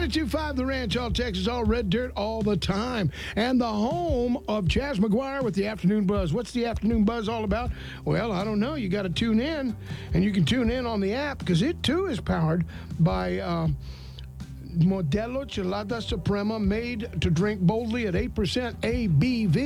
92.5 The Ranch, all Texas, all red dirt, all the time. And the home of Chaz McGuire with the Afternoon Buzz. What's the Afternoon Buzz all about? Well, I don't know. You got to tune in, and you can tune in on the app because it, too, is powered by Modelo Chelada Suprema, made to drink boldly at 8% ABV.